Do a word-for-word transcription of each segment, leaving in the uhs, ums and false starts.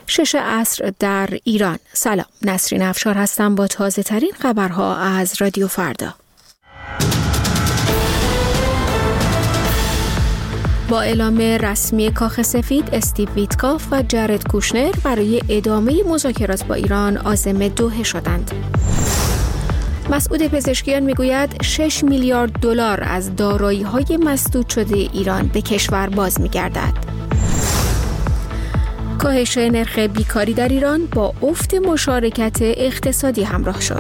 شش عصر در ایران. سلام، نسرین افشار هستم با تازه ترین خبرها از رادیو فردا. با اعلام رسمی کاخ سفید، استیو ویتکاف و جرد کوشنر برای ادامه مذاکرات با ایران عازم دوحه شدند. مسعود پزشکیان میگوید شش میلیارد دلار از دارایی‌های مسدود شده ایران به کشور باز می‌گردد. کاهش نرخ بیکاری در ایران با افت مشارکت اقتصادی همراه شد.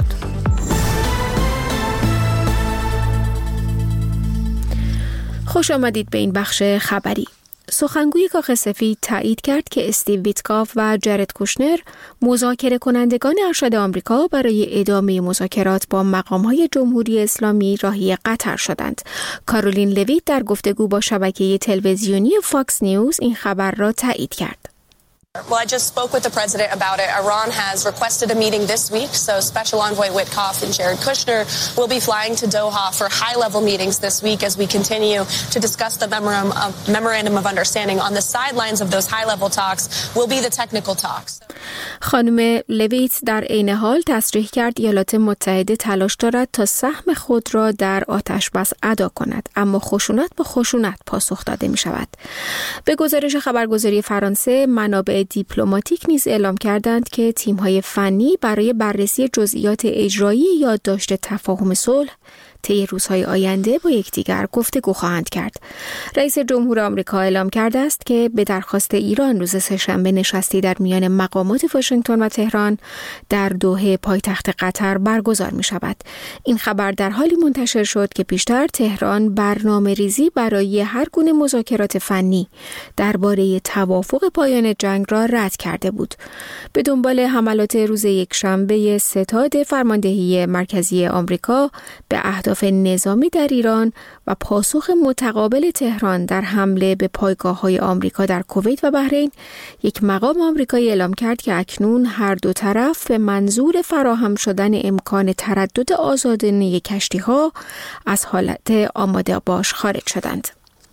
خوش آمدید به این بخش خبری. سخنگوی کاخ سفید تایید کرد که استیو ویتکاف و جرد کوشنر مذاکره کنندگان ارشد آمریکا برای ادامه مذاکرات با مقام‌های جمهوری اسلامی راهی قطر شدند. کارولین لویت در گفتگو با شبکه تلویزیونی فاکس نیوز این خبر را تایید کرد. Well, I just spoke with the president about it. Iran has requested a meeting this week, so Special Envoy Witkoff and Jared Kushner will be flying to Doha for high-level meetings this week as we continue to discuss the memorandum of, memorandum of understanding. On the sidelines of those high-level talks will be the technical talks. خانم لویت در عین حال تصریح کرد ایالات متحده تلاش دارد تا سهم خود را در آتش بس ادا کند، اما خشونت به خشونت پاسخ داده می شود. به گزارش خبرگزاری فرانسه، منابع دیپلماتیک نیز اعلام کردند که تیم‌های فنی برای بررسی جزئیات اجرایی یادداشت تفاهم صلح طی روزهای آینده با یکدیگر گفتگو خواهند کرد. رئیس جمهور آمریکا اعلام کرده است که به درخواست ایران روز سه‌شنبه نشستی در میان مقامات واشنگتن و تهران در دوحه پایتخت قطر برگزار می شود. این خبر در حالی منتشر شد که پیشتر تهران برنامه ریزی برای هر گونه مذاکرات فنی درباره توافق پایان جنگ را رد کرده بود. به دنبال حملات روز یکشنبه ستاد فرماندهی مرکزی آمریکا به اهداف نظامی در ایران و پاسخ متقابل تهران در حمله به پایگاه‌های آمریکا در کویت و بحرین، یک مقام آمریکایی اعلام کرد که اکنون هر دو طرف به منظور فراهم شدن امکان تردد آزادانه کشتی‌ها از حالت آماده باش خارج شدند.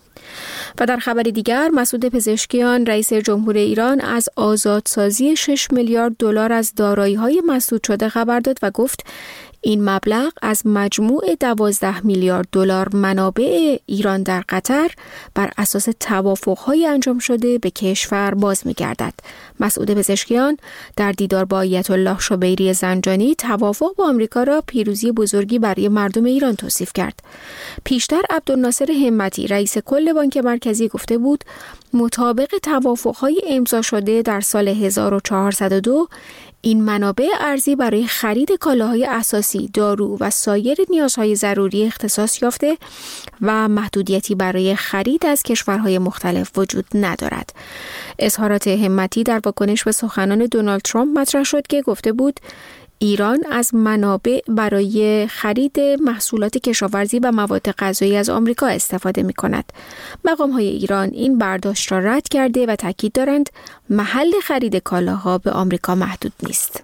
و در خبر دیگر، مسعود پزشکیان رئیس جمهور ایران از آزادسازی شش میلیارد دلار از دارایی‌های مسدود شده خبر داد و گفت این مبلغ از مجموع دوازده میلیارد دلار منابع ایران در قطر بر اساس توافق‌های انجام شده به کشور باز می‌گردد. مسعود پزشکیان در دیدار با آیت الله شبیری زنجانی توافق با آمریکا را پیروزی بزرگی برای مردم ایران توصیف کرد. پیشتر عبدالناصر همتی رئیس کل بانک مرکزی گفته بود مطابق توافق‌های امضا شده در سال هزار و چهارصد و دو این منابع ارزی برای خرید کالاهای اساسی، دارو و سایر نیازهای ضروری اختصاص یافته و محدودیتی برای خرید از کشورهای مختلف وجود ندارد. اظهارات همتی در واکنش به سخنان دونالد ترامپ مطرح شد که گفته بود ایران از منابع برای خرید محصولات کشاورزی و مواد غذایی از آمریکا استفاده می کند. مقام‌های ایران این برداشت را رد کرده و تاکید دارند محل خرید کالاها به آمریکا محدود نیست.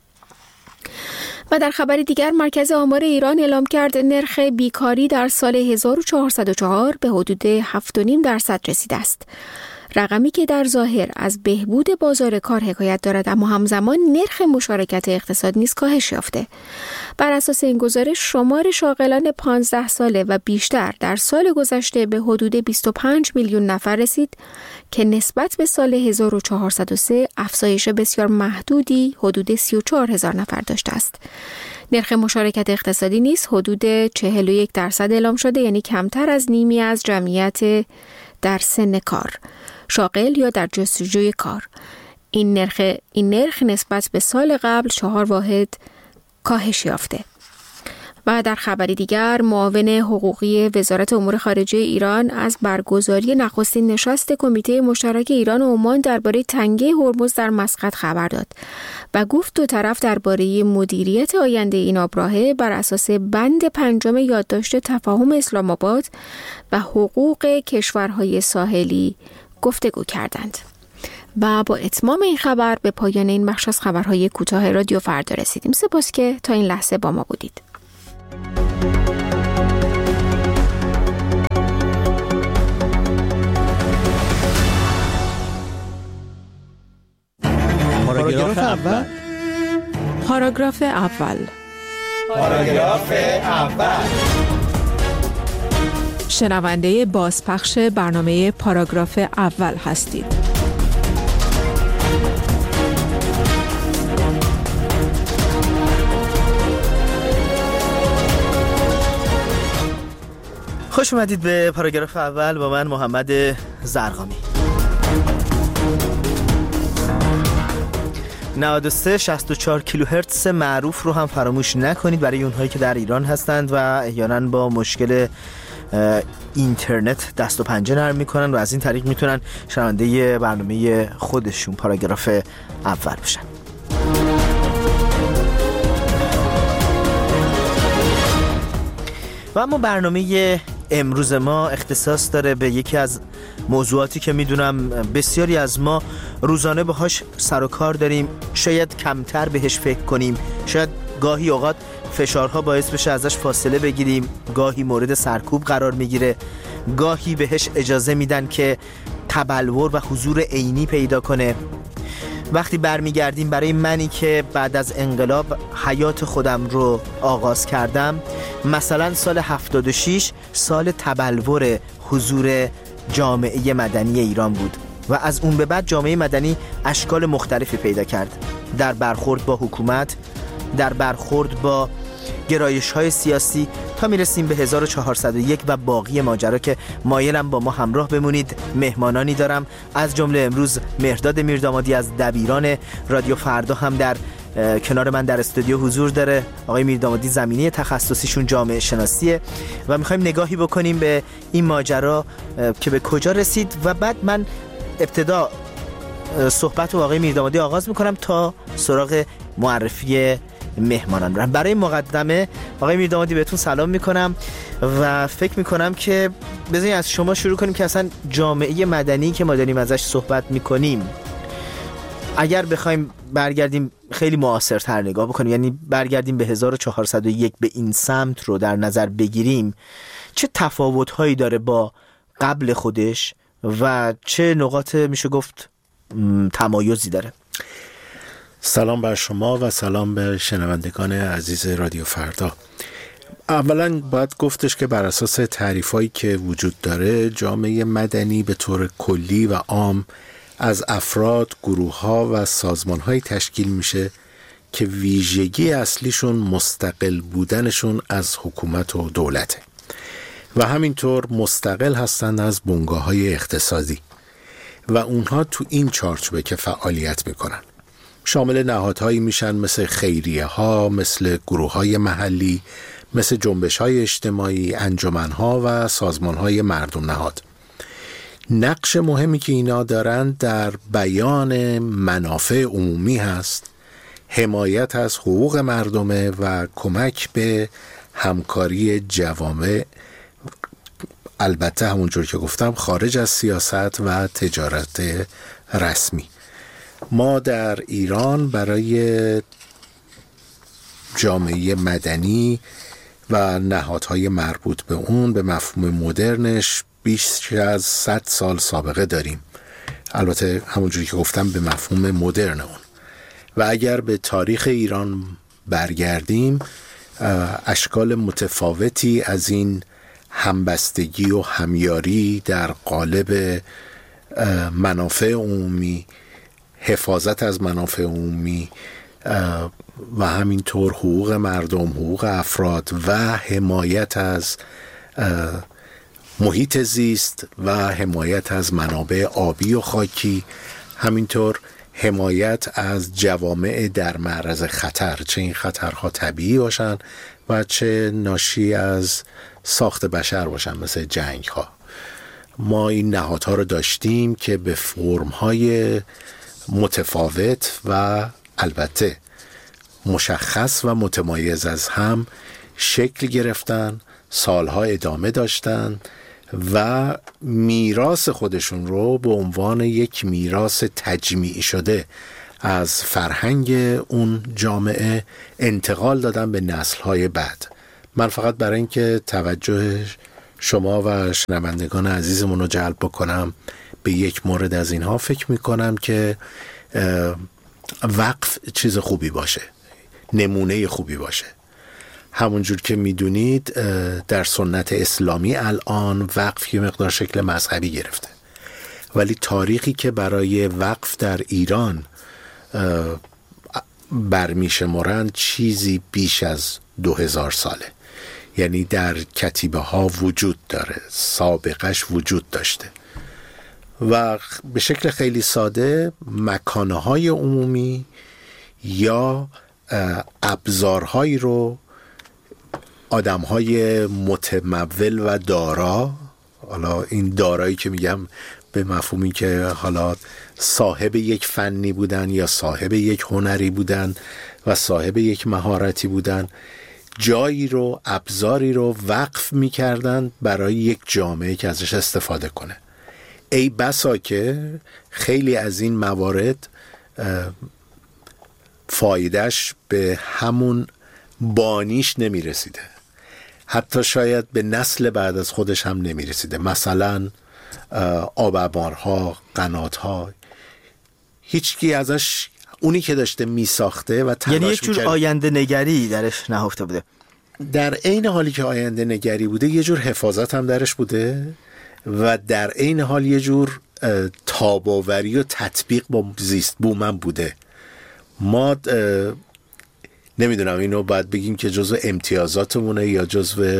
و در خبر دیگر، مرکز آمار ایران اعلام کرد نرخ بیکاری در سال هزار و چهارصد و چهار به حدود هفت و نیم درصد رسیده است. رقمی که در ظاهر از بهبود بازار کار حکایت دارد، اما همزمان نرخ مشارکت اقتصاد نیز کاهش یافته. بر اساس این گزارش، شمار شاغلان پانزده ساله و بیشتر در سال گذشته به حدود بیست و پنج میلیون نفر رسید که نسبت به سال هزار و چهارصد و سه افزایش بسیار محدودی حدود سی و چهار هزار نفر داشته است. نرخ مشارکت اقتصادی نیز حدود چهل و یک درصد اعلام شده، یعنی کمتر از نیمی از جمعیت در سن کار، شاغل یا در جستجوی کار. این نرخ این نرخ نسبت به سال قبل چهار واحد کاهش یافته. و در خبری دیگر، معاون حقوقی وزارت امور خارجه ایران از برگزاری نخستین نشست کمیته مشترک ایران و عمان درباره تنگه هرمز در مسقط خبر داد و گفت دو طرف درباره مدیریت آینده این آبراهه بر اساس بند پنجم یادداشت تفاهم اسلام آباد و حقوق کشورهای ساحلی گفتگو کردند. و با اتمام این خبر به پایان این بخش از خبرهای کوتاه رادیو فردا رسیدیم. سپاس که تا این لحظه با ما بودید. پاراگراف اول. پاراگراف اول. پاراگراف اول. شنونده بازپخش برنامه پاراگراف اول هستید. خوش اومدید به پاراگراف اول با من محمد زرقامی. نود و سه شصت و چهار کیلوهرتز معروف رو هم فراموش نکنید برای اونهایی که در ایران هستند و احیانا با مشکل اینترنت دست و پنجه نرم میکنن و از این طریق میتونن شنونده برنامه خودشون پاراگراف اول بشن. و اما برنامه امروز ما اختصاص داره به یکی از موضوعاتی که میدونم بسیاری از ما روزانه باهاش سر و کار داریم، شاید کمتر بهش فکر کنیم، شاید گاهی اوقات فشارها باعث بشه ازش فاصله بگیریم، گاهی مورد سرکوب قرار میگیره، گاهی بهش اجازه میدن که تبلور و حضور عینی پیدا کنه. وقتی برمیگردیم برای منی که بعد از انقلاب حیات خودم رو آغاز کردم، مثلا سال هفتاد و شش سال تبلور حضور جامعه مدنی ایران بود و از اون به بعد جامعه مدنی اشکال مختلفی پیدا کرد در برخورد با حکومت، در برخورد با گرایش‌های سیاسی، تا میرسیم به هزار و چهارصد و یک و باقی ماجرا که مایلم با ما همراه بمونید. مهمانانی دارم، از جمله امروز مهرداد میردامادی از دبیران رادیو فردا هم در کنار من در استودیو حضور داره. آقای میردامادی زمینه تخصصیشون جامعه شناسیه و میخوایم نگاهی بکنیم به این ماجرا که به کجا رسید و بعد من ابتدا صحبت با آقای میردامادی آغاز میکنم تا سراغ معرفی مهمانان برم. برای مقدمه آقای میردامادی بهتون سلام میکنم و فکر میکنم که بذارید از شما شروع کنیم که اصلا جامعه مدنی که ما داریم ازش صحبت میکنیم اگر بخوایم برگردیم خیلی معاصرتر نگاه بکنیم، یعنی برگردیم به هزار و چهارصد و یک، به این سمت رو در نظر بگیریم، چه تفاوت‌هایی داره با قبل خودش و چه نقاط میشه گفت تمایزی داره؟ سلام بر شما و سلام به شنوندگان عزیز رادیو فردا. اولا باید گفتش که بر اساس تعریفایی که وجود داره، جامعه مدنی به طور کلی و عام از افراد، گروه‌ها و سازمان‌های تشکیل میشه که ویژگی اصلیشون مستقل بودنشون از حکومت و دولته و همینطور مستقل هستن از بنگاه‌های اقتصادی و اونها تو این چارچوبه که فعالیت میکنن. شامل نهادهایی میشن مثل خیریه ها، مثل گروه های محلی، مثل جنبش های اجتماعی، انجمن ها و سازمان های مردم نهاد. نقش مهمی که اینا دارن در بیان منافع عمومی هست، حمایت از حقوق مردمه و کمک به همکاری جوامع، البته همونجور که گفتم خارج از سیاست و تجارت رسمی. ما در ایران برای جامعه مدنی و نهادهای مربوط به اون به مفهوم مدرنش بیش از صد سال سابقه داریم، البته همونجوری که گفتم به مفهوم مدرن اون. و اگر به تاریخ ایران برگردیم، اشکال متفاوتی از این همبستگی و همیاری در قالب منافع عمومی، حفاظت از منافع عمومی و همینطور حقوق مردم، حقوق افراد و حمایت از محیط زیست و حمایت از منابع آبی و خاکی، همینطور حمایت از جوامع در معرض خطر، چه این خطرها طبیعی باشن و چه ناشی از ساخت بشر باشن مثل جنگ ها. ما این نهادها رو داشتیم که به فرم‌های متفاوت و البته مشخص و متمایز از هم شکل گرفتن، سالها ادامه داشتن و میراث خودشون رو به عنوان یک میراث تجمیعی شده از فرهنگ اون جامعه انتقال دادن به نسل‌های بعد. من فقط برای اینکه توجه شما و شنوندگان عزیزمون رو جلب بکنم به یک مورد از اینها، فکر میکنم که وقف چیز خوبی باشه، نمونه خوبی باشه. همونجور که میدونید در سنت اسلامی الان وقف یه مقدار شکل مذهبی گرفته، ولی تاریخی که برای وقف در ایران برمیشمارند چیزی بیش از دو هزار ساله. یعنی در کتیبه ها وجود داره، سابقش وجود داشته و به شکل خیلی ساده مکانه های عمومی یا ابزارهایی رو آدم‌های متمول و دارا، حالا این دارایی که میگم به مفهومی که حالا صاحب یک فنی بودن یا صاحب یک هنری بودن و صاحب یک مهارتی بودن، جایی رو، ابزاری رو وقف میکردن برای یک جامعه که ازش استفاده کنه. ای بسا که خیلی از این موارد فایدهش به همون بانیش نمیرسیده، حتی شاید به نسل بعد از خودش هم نمیرسیده. مثلا آبابارها، قناتها، هیچکی ازش، اونی که داشته میساخته و تلاش یعنی یک جور میکرد، آینده نگری درش نهفته بوده. در عین حالی که آینده نگری بوده یه جور حفاظت هم درش بوده و در عین حال یه جور تاباوری و تطبیق با زیست بومم بوده. ما نمیدونم اینو باید بگیم که جزو امتیازاتمونه یا جزو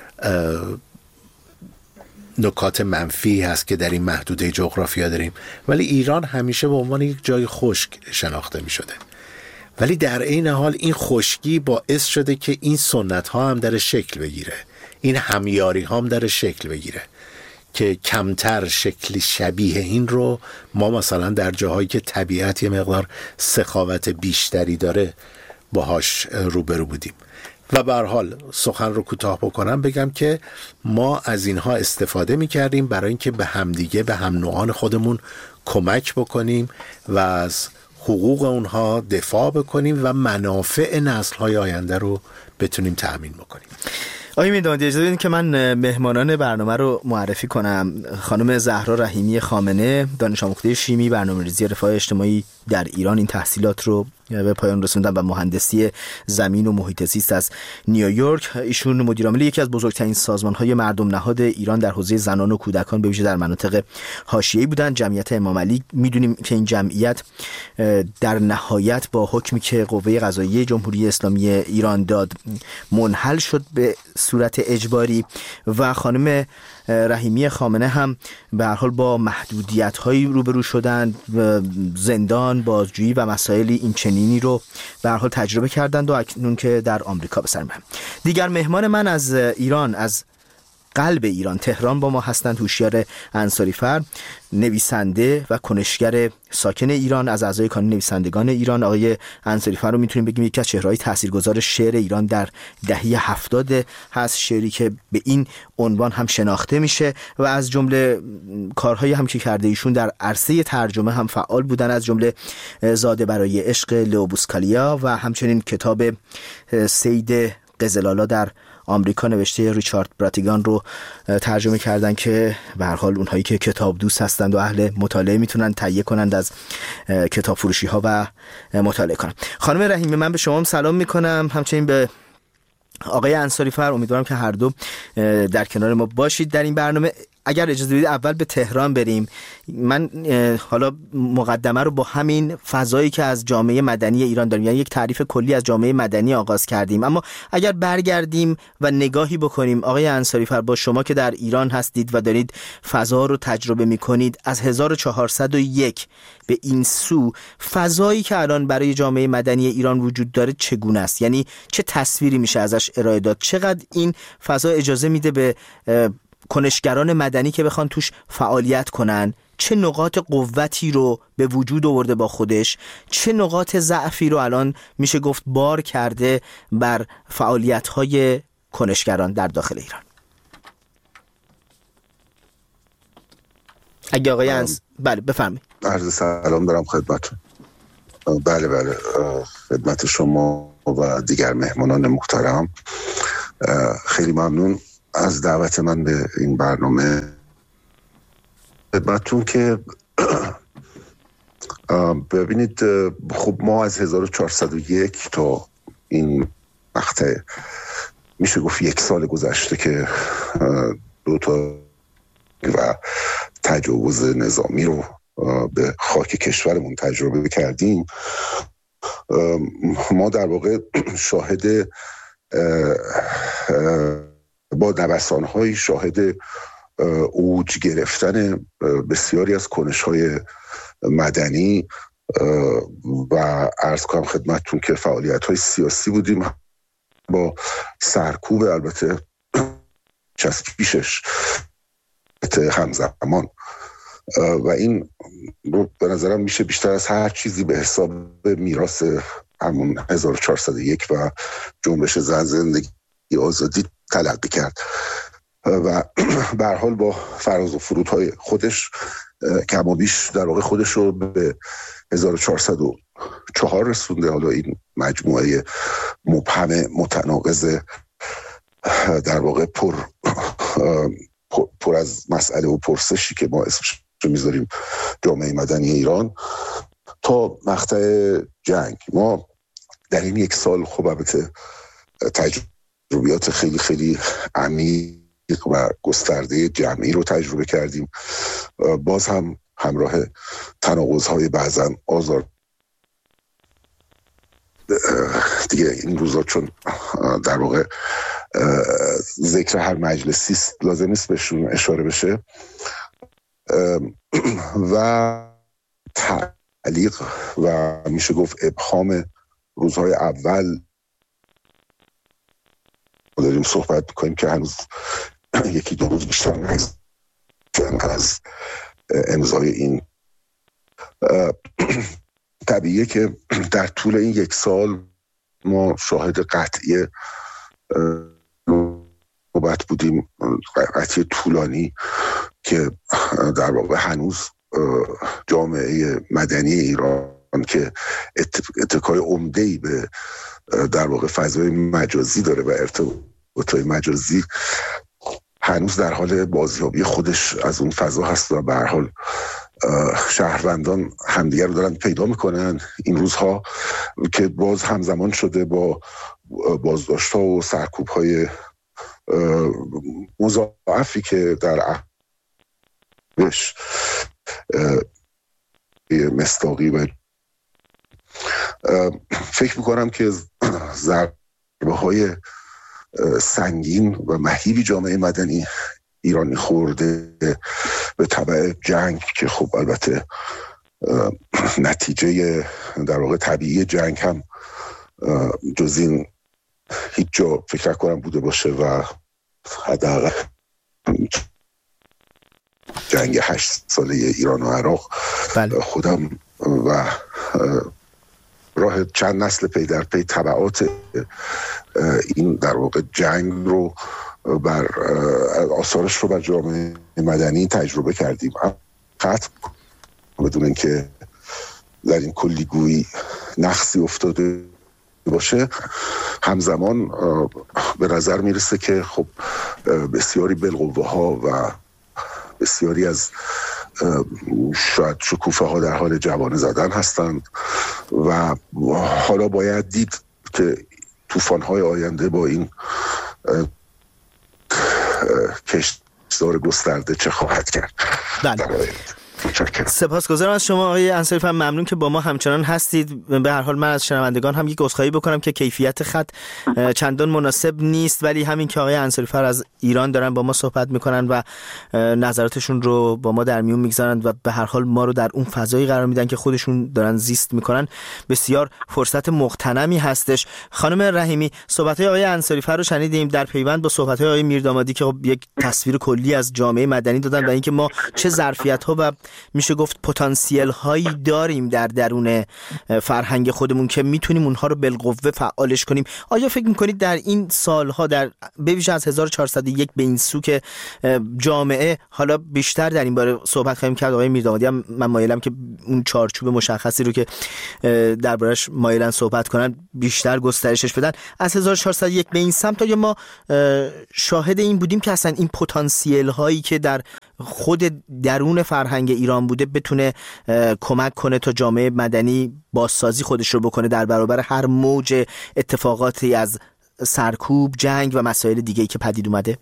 نکات منفی هست که در این محدوده جغرافیا داریم، ولی ایران همیشه به عنوان یک جای خشک شناخته می شده. ولی در عین حال این خشکی باعث شده که این سنت ها هم در شکل بگیره، این همیاری ها هم در شکل بگیره که کمتر شکلی شبیه این رو ما مثلا در جاهایی که طبیعت یه مقدار سخاوت بیشتری داره باهاش روبرو بودیم. و به هر حال سخن رو کوتاه بکنم بگم که ما از اینها استفاده می‌کردیم برای اینکه به همدیگه، به هم نوعان خودمون کمک بکنیم و از حقوق اونها دفاع بکنیم و منافع نسل‌های آینده رو بتونیم تأمین بکنیم. آقای میدانی اجازه بدین که من مهمانان برنامه رو معرفی کنم. خانم زهرا رحیمی خامنه، دانش آموخته شیمی برنامه‌ریزی رفاه اجتماعی در ایران، این تحصیلات رو به پایان رسوندن و مهندسی زمین و محیط زیست از نیویورک. ایشون مدیر عامل یکی از بزرگترین سازمان‌های مردم نهاد ایران در حوزه زنان و کودکان به ویژه در مناطق حاشیه‌ای بودند. جمعیت امام علی، میدونیم که این جمعیت در نهایت با حکمی که قوه قضاییه جمهوری اسلامی ایران داد منحل شد به صورت اجباری و خانم رحیمی خامنه هم به هر حال با محدودیت‌هایی روبرو شدند، زندان، بازجویی و مسائلی این چنینی رو به هر حال تجربه کردند و اکنون که در آمریکا به سر میبرند. دیگر مهمان من از ایران، از قلب ایران، تهران با ما هستند هوشیار انصاری‌فر، نویسنده و کنشگر ساکن ایران، از اعضای کانون نویسندگان ایران. آقای انصاری‌فر رو میتونیم بگیم یکی از چهره‌های تاثیرگذار شعر ایران در دهه هفتاد هست، شعری که به این عنوان هم شناخته میشه و از جمله کارهایی هم که کرده ایشون در عرصه ترجمه هم فعال بودن، از جمله زاده برای عشق لئو بوسکالیا و همچنین کتاب سید قزلالا در آمریکا نوشته ریچارد براتیگان رو ترجمه کردن که به هر حال اونهایی که کتاب دوست هستند و اهل مطالعه میتونن تهیه کنند از کتاب فروشی ها و مطالعه کنند. خانم رحیمی، من به شما هم سلام میکنم، همچنین به آقای انصاری‌فر. امیدوارم که هر دو در کنار ما باشید در این برنامه. اگر اجازه بدید اول به تهران بریم. من حالا مقدمه رو با همین فضایی که از جامعه مدنی ایران داریم، یعنی یک تعریف کلی از جامعه مدنی آغاز کردیم، اما اگر برگردیم و نگاهی بکنیم آقای انصاری‌فر، با شما که در ایران هستید و دارید فضا رو تجربه می‌کنید، از هزار و چهارصد و یک به این سو فضایی که الان برای جامعه مدنی ایران وجود داره چگونه است؟ یعنی چه تصویری میشه ازش ارائه داد؟ چقدر این فضا اجازه میده به کنشگران مدنی که بخوان توش فعالیت کنن؟ چه نقاط قوتی رو به وجود آورده با خودش؟ چه نقاط ضعفی رو الان میشه گفت بار کرده بر فعالیت‌های کنشگران در داخل ایران؟ اگه آقای انس بله بفرمایید. عرض سلام دارم خدمتتون. بله بله خدمت شما و دیگر مهمانان محترم. خیلی ممنون از دعوت من به این برنامه. خدمتتون که ببینید خب ما از هزار و چهارصد و یک تا این مقطع میشه گفت یک سال گذشته که دو تا و تجاوز نظامی رو به خاک کشورمون تجربه کردیم. ما در واقع شاهد با نوسان‌های شاهد اوج گرفتن بسیاری از کنش‌های مدنی و عرض کنم خدمتتون که فعالیت‌های سیاسی بودیم با سرکوب البته چسبیشش همزمان و این به نظرم میشه بیشتر از هر چیزی به حساب میراث همون هزار و چهارصد و یک و جنبش زن زندگی آزادی تلقی کرد و به هر حال با فراز و فرودهای خودش کم و بیش در واقع خودش رو به هزار و چهارصد و چهار رسونده. حالا این مجموعه مبهم متناقض در واقع پر پر از مسئله و پرسشی که ما اسمش رو میذاریم جامعه مدنی ایران تا مقطع جنگ. ما در این یک سال خب البته تجربیات خیلی خیلی عمیق و گسترده جمعی رو تجربه کردیم، باز هم همراه تناقض‌های بعضاً آزار دیگه این روزا، چون در واقع ذکر هر مجلسی لازم نیست بهشون اشاره بشه و تعلیق و میشه گفت ابهام روزهای اول داریم صحبت کنیم که هنوز یکی دو روز بیشتر نیست از امضای این. طبیعیه که در طول این یک سال ما شاهد قطعی نوبت بودیم، قطعی طولانی که در واقع هنوز جامعه مدنی ایران که اتکای عمده‌ای به در واقع فضای مجازی داره و ارتباطات مجازی هنوز در حال بازیابی خودش از اون فضا هست و به هر حال شهروندان همدیگر رو دارن پیدا میکنن این روزها که باز همزمان شده با بازداشت‌ها و سرکوب‌های مضاعفی که در بش مصداقی و فکر میکنم که ضربه های سنگین و مهیبی جامعه مدنی ایرانی خورده به تبع جنگ که خب البته نتیجه در واقع طبیعی جنگ هم جز این هیچ جا فکر کنم بوده باشه و حداقل جنگ هشت ساله ایران و عراق بله. خودم و راه چند نسل پی در پی تبعات این در واقع جنگ رو بر آثارش رو بر جامعه مدنی تجربه کردیم. قطع بدون اینکه در این کلیگویی نقصی افتاده باشه، همزمان به نظر میرسه که خب بسیاری بالقوه ها و بسیاری از شاید شکوفه ها در حال جوانه زدن هستند و حالا باید دید که طوفان های آینده با این کشتزار گسترده چه خواهد کرد. بله. سپاسگزارم از شما آقای انصاری. ممنون که با ما همچنان هستید. به هر حال من از شنوندگان هم یک عذرخواهی بکنم که کیفیت خط چندان مناسب نیست، ولی همین که آقای انصاری فر از ایران دارن با ما صحبت میکنن و نظراتشون رو با ما در میون میگذارن و به هر حال ما رو در اون فضایی قرار میدن که خودشون دارن زیست میکنن، بسیار فرصت مغتنمی هستش. خانم رحیمی، صحبت‌های آقای انصاری فر رو شنیدیم در پیوند با صحبت‌های آقای میردامادی که خب یک تصویر کلی از جامعه مدنی دادن و اینکه ما چه ظرفیت‌ها و میشه گفت پتانسیل هایی داریم در درون فرهنگ خودمون که میتونیم اونها رو بالقوه فعالش کنیم. آیا فکر میکنید در این سالها، در بویژه از هزار و چهارصد و یک به این سو که جامعه، حالا بیشتر در این باره صحبت خواهیم کرد، آقای میردامادی هم من مایلم که اون چارچوب مشخصی رو که دربارش مایلن صحبت کنن بیشتر گسترشش بدن، از هزار و چهارصد و یک به این سمت آیا ما شاهد این بودیم که اصلا این پتانسیل هایی که در خود درون فرهنگ ایران بوده بتونه کمک کنه تا جامعه مدنی بازسازی خودش رو بکنه در برابر هر موج اتفاقاتی از سرکوب، جنگ و مسائل دیگه‌ای که پدید اومده؟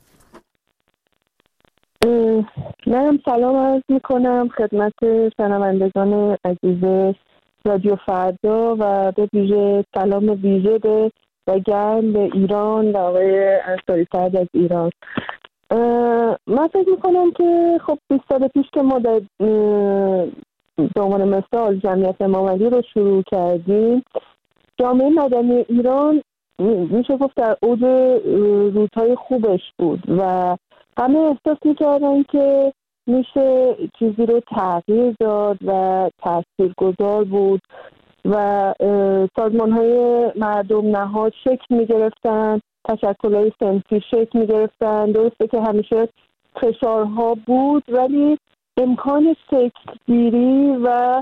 منم سلام عرض میکنم خدمت شنوندگان عزیز رادیو فردا و به ویژه سلام ویژه به و گرم به ایران و آقای انصاری فرد از ایران. من فکر میکنم که خب بیست سال پیش که ما در به عنوان مثال جمعیت امامعلی رو شروع کردیم، جامعه مدنی ایران میشه گفت در اوج روزهای خوبش بود و همه احساس میکردن که میشه چیزی رو تغییر داد و تاثیرگذار بود و سازمان‌های مردم نهاد شکل میگرفتن، تشکل‌های صنفی شکل میگرفتن. درسته که همیشه فشارها بود ولی امکان شکل‌گیری و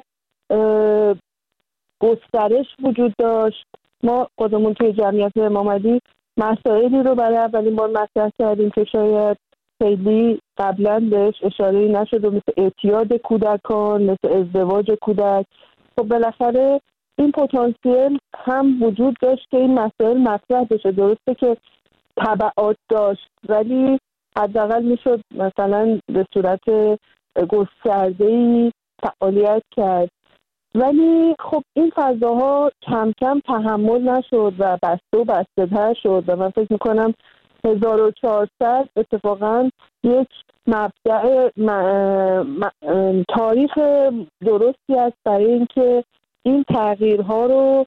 گسترش وجود داشت. ما خودمون توی جمعیت امامعلی مسائلی رو برای اولین بار مطرح کردیم که شاید خیلی قبلا بهش اشاره‌ای نشده، مثل اعتیاد کودکان، مثل ازدواج کودک. خب بالاخره این پتانسیل هم وجود داشت که این مسائل مطرح بشه. درسته که تبعات داشت ولی حداقل میشد مثلا به صورت گسترده‌ای فعالیت کرد. ولی خب این فضاها کم کم تحمل نشد و بسته و بسته‌تر شد و من فکر میکنم هزار و چهارصد اتفاقا یک مبدأ تاریخ درستی است برای اینکه این تغییرها رو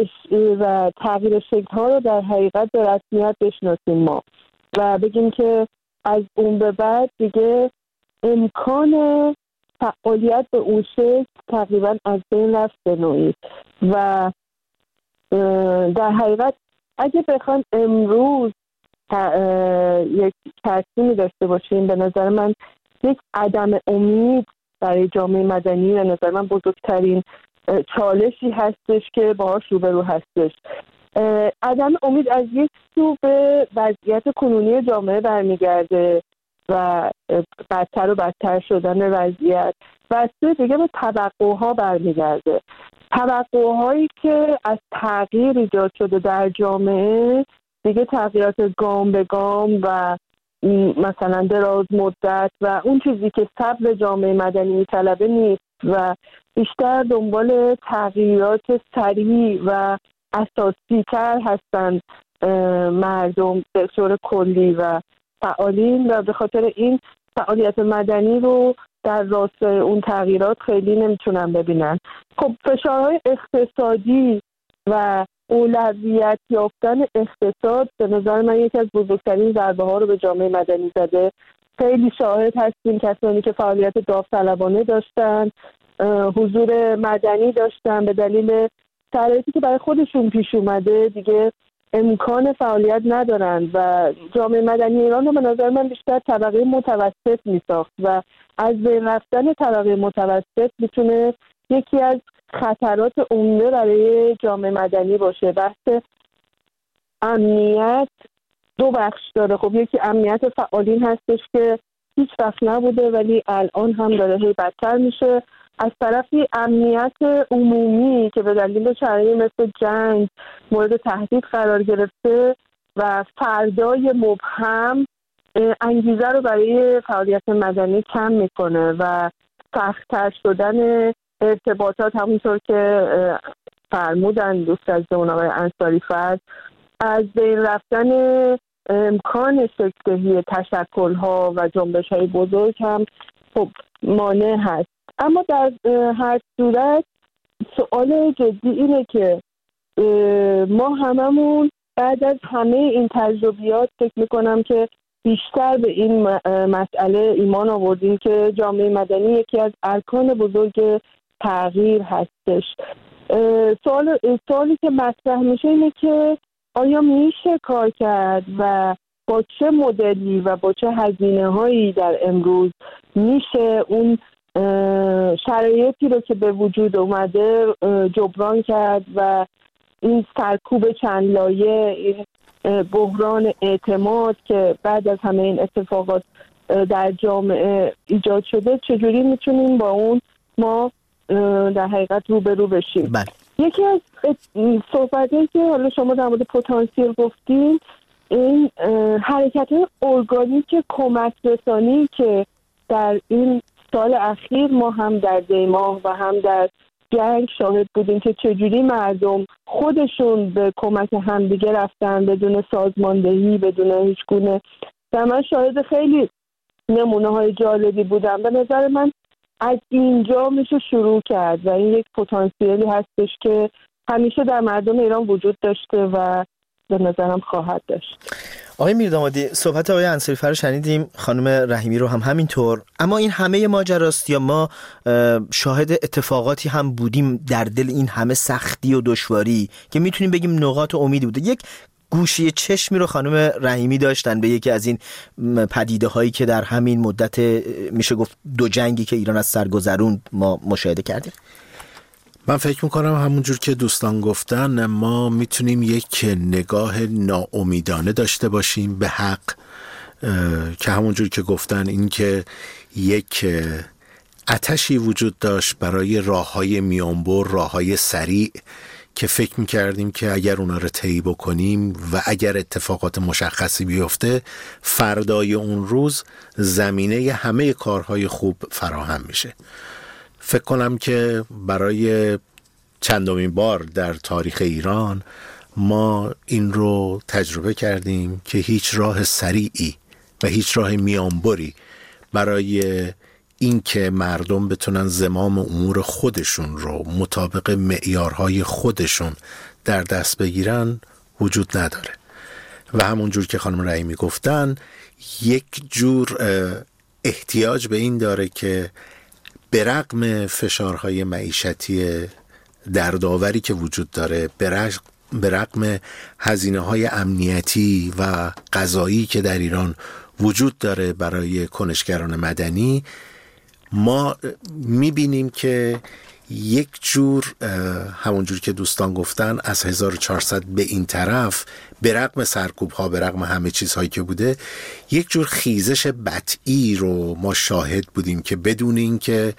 و تغییر شکل‌ها رو در حقیقت به رسمیت بشناسیم ما و بگیم که از اون به بعد دیگه امکان فعالیت به اون شکل تقریبا از بین رفت به نوعی. و در حقیقت اگه بخوام امروز یک تصمیمی داشته باشیم، به نظر من یک عدم امید برای جامعه مدنی به نظر من بزرگترین چالشی هستش که باهاش روبرو هستش. عدم امید از یک سو به وضعیت کنونی جامعه برمیگرده و بدتر و بدتر شدن وضعیت و از سوی دیگه به توقعها برمیگرده. توقعهایی که از تغییر ایجاد شده در جامعه دیگه تغییرات گام به گام و مثلا دراز مدت و اون چیزی که صبر جامعه مدنی میطلبه نیست و بیشتر دنبال تغییرات سریع و اساسی تر هستن مردم به صورت کلی و فعالین و به خاطر این فعالیت مدنی رو در راستای اون تغییرات خیلی نمیتونن ببینن. خب فشارهای اقتصادی و اولویت یافتن اقتصاد به نظر من یکی از بزرگترین ضربه ها رو به جامعه مدنی زده. خیلی شاهد هستیم کسانی که فعالیت داوطلبانه داشتن، حضور مدنی داشتن، به دلیل شرایطی که برای خودشون پیش اومده دیگه امکان فعالیت ندارن و جامعه مدنی ایران رو به نظر من بیشتر طبقه متوسط میساخت و از بین رفتن طبقه متوسط میتونه یکی از خطرات عمده برای جامعه مدنی باشه. بحث امنیت دو بخش داره. خب یکی امنیت فعالین هستش که هیچ وقت نبوده ولی الان هم داره هی بدتر میشه. از طرفی امنیت عمومی که به دلیل شرایط مثل جنگ مورد تهدید قرار گرفته و فردای مبهم انگیزه رو برای فعالیت مدنی کم میکنه و سخت‌تر شدن ارتباطات، همونطور که فرمودن دوست از اون آقای انصاری فرد، از بین رفتن امکان شکل‌دهی تشکل‌ها و جنبش‌های بزرگ هم خب مانع هست. اما در هر صورت سوال جدی اینه که ما هممون بعد از همه این تجربیات فکر میکنم که بیشتر به این مسئله ایمان آوردیم که جامعه مدنی یکی از ارکان بزرگ تغییر هستش. سوال سوالی که مطرح میشه اینه که آیا میشه کار کرد و با چه مدلی و با چه هزینه هایی در امروز میشه اون شرایطی رو که به وجود اومده جبران کرد و این سرکوب چند لایه، این بحران اعتماد که بعد از همه این اتفاقات در جامعه ایجاد شده چجوری میتونیم با اون ما در حقیقت روبرو بشیم. بله. یکی از صحبتایی که حالا شما در مورد پتانسیل گفتین، این حرکت‌های ارگانیک کمک رسانی که در این سال اخیر ما هم در دیماه و هم در جنگ شاهد بودیم که چجوری مردم خودشون به کمک همدیگه رفتن بدون سازماندهی، بدون هیچ گونه. و من شاهد خیلی نمونه های جالبی بودم. به نظر من از اینجا میشه شروع کرد و این یک پتانسیلی هستش که همیشه در مردم ایران وجود داشته و به نظرم خواهد داشت. آقای میردامادی، صحبت آقای انصاری‌فر رو شنیدیم، خانم رحیمی رو هم همینطور، اما این همه ماجراست یا ما شاهد اتفاقاتی هم بودیم در دل این همه سختی و دشواری که میتونیم بگیم نقاط امید بوده؟ یک گوشی چشمی رو خانم رحیمی داشتن به یکی از این پدیده هایی که در همین مدت میشه گفت دو جنگی که ایران از سر گذروند ما مشاهده کردیم. من فکر میکنم همونجور که دوستان گفتن ما میتونیم یک نگاه ناامیدانه داشته باشیم به حق، که همونجور که گفتن این که یک آتشی وجود داشت برای راههای میانبر، راههای سریع که فکر میکردیم که اگر اونا رو طی بکنیم و اگر اتفاقات مشخصی بیفته فردای اون روز زمینه همه کارهای خوب فراهم میشه. فکر کنم که برای چندمین بار در تاریخ ایران ما این رو تجربه کردیم که هیچ راه سریعی و هیچ راه میانبری برای این که مردم بتونن زمام امور خودشون رو مطابق معیارهای خودشون در دست بگیرن وجود نداره. و همونجور که خانم رحیمی گفتن یک جور احتیاج به این داره که به رغم فشارهای معیشتی دردآوری که وجود داره، به رغم هزینه‌های امنیتی و قضایی که در ایران وجود داره برای کنشگران مدنی، ما میبینیم که یک جور همونجور که دوستان گفتن از هزار و چهارصد به این طرف به رغم سرکوب ها، به رغم همه چیزهایی که بوده، یک جور خیزش بطئی رو ما شاهد بودیم که بدون این که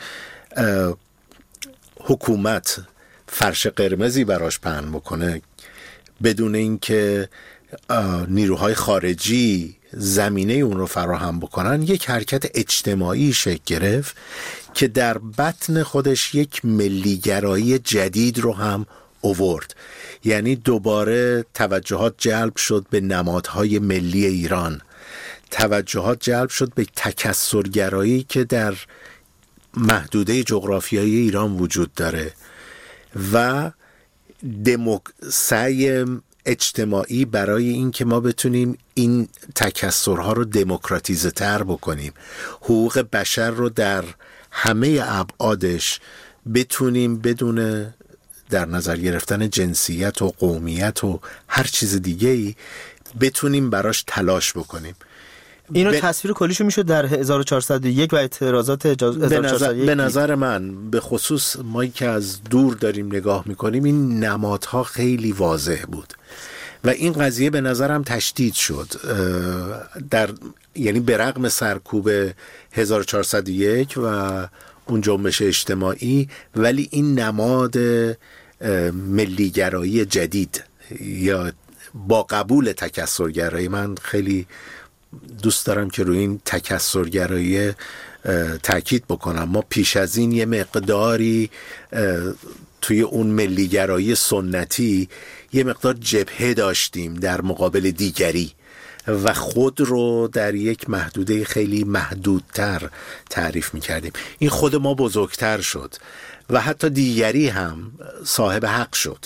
حکومت فرش قرمزی براش پهن بکنه، بدون این که نیروهای خارجی زمینه اون رو فراهم بکنن، یک حرکت اجتماعی شکل گرفت که در بطن خودش یک ملیگرایی جدید رو هم آورد. یعنی دوباره توجهات جلب شد به نمادهای ملی ایران، توجهات جلب شد به تکثرگرایی که در محدوده جغرافیایی ایران وجود داره و دموک... سعی اجتماعی برای این که ما بتونیم این تکثرها رو دموکراتیزه تر بکنیم، حقوق بشر رو در همه ابعادش بتونیم بدون در نظر گرفتن جنسیت و قومیت و هر چیز دیگه‌ای بتونیم براش تلاش بکنیم. اینو ب... تصویر کلیشو میشه در هزار و چهارصد و یک و اعتراضات هزار و چهارصد و یک. به نظر من به خصوص ما که از دور داریم نگاه میکنیم این نمادها خیلی واضح بود و این قضیه به نظرم تشدید شد در یعنی به رغم سرکوب هزار و چهارصد و یک و اون جنبش اجتماعی، ولی این نماد ملیگرایی جدید یا با قبول تکثرگرایی، من خیلی دوست دارم که روی این تکثرگرایی تاکید بکنم. ما پیش از این یه مقداری توی اون ملیگرایی سنتی یه مقدار جبهه داشتیم در مقابل دیگری و خود رو در یک محدوده خیلی محدودتر تعریف می‌کردیم. این خود ما بزرگتر شد و حتی دیگری هم صاحب حق شد.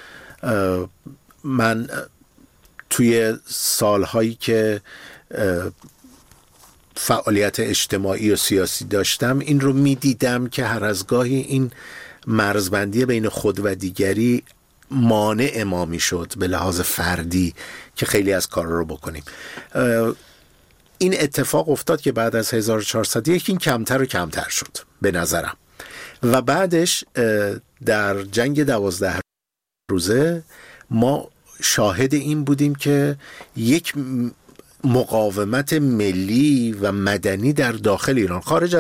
من توی سالهایی که فعالیت اجتماعی و سیاسی داشتم این رو می‌دیدم که هر از گاهی این مرزبندی بین خود و دیگری مانع ما میشد به لحاظ فردی که خیلی از کارا رو بکنیم. این اتفاق افتاد که بعد از هزار و چهارصد و یک این کمتر و کمتر شد به نظرم و بعدش در جنگ دوازده روزه ما شاهد این بودیم که یک مقاومت ملی و مدنی در داخل ایران. خارج